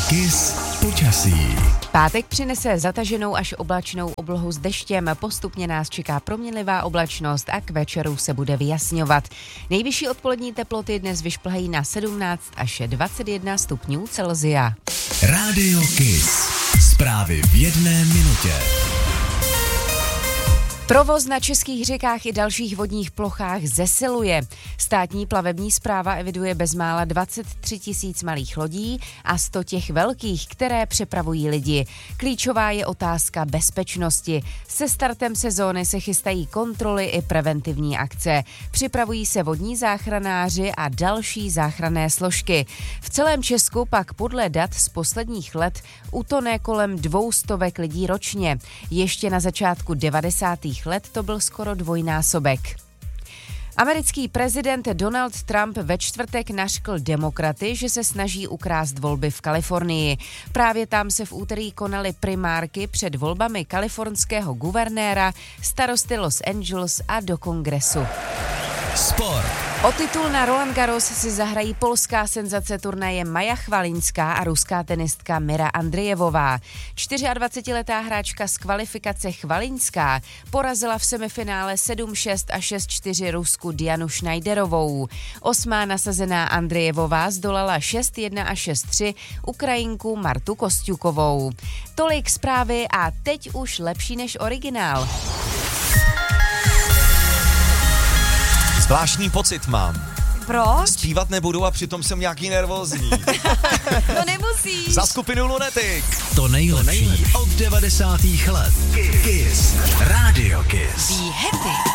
Kiss počasí. Pátek přinese zataženou až oblačnou oblohu s deštěm, postupně nás čeká proměnlivá oblačnost a k večeru se bude vyjasňovat. Nejvyšší odpolední teploty dnes vyšplhají na 17 až 21 stupňů Celsia. Rádio Kiss. Zprávy v jedné minutě. Provoz na českých řekách i dalších vodních plochách zesiluje. Státní plavební správa eviduje bezmála 23 000 malých lodí a 100 těch velkých, které přepravují lidi. Klíčová je otázka bezpečnosti. Se startem sezóny se chystají kontroly i preventivní akce. Připravují se vodní záchranáři a další záchranné složky. V celém Česku pak podle dat z posledních let utone kolem 200 lidí ročně. Ještě na začátku 90. let to byl skoro dvojnásobek. Americký prezident Donald Trump ve čtvrtek nařkl demokraty, že se snaží ukrást volby v Kalifornii. Právě tam se v úterý konaly primárky před volbami kalifornského guvernéra, starosty Los Angeles a do kongresu. Sport. O titul na Roland Garros si zahrají polská senzace turnaje Maja Chvalinská a ruská tenistka Mira Andrejevová. 24letá hráčka z kvalifikace Chvalinská porazila v semifinále 7-6 a 6-4 Rusku Dianu Schneiderovou. 8. nasazená Andrejevová zdolala 6-1 a 6-3 Ukrajinku Martu Kostjukovou. Tolik zprávy a teď už lepší než originál. Zvláštní pocit mám. Proč? Zpívat nebudu a přitom jsem nějaký nervózní. To nemusíš. Za skupinu Lunatic. To nejlepší od 90. let. Kiss. Rádio Kiss. Be happy.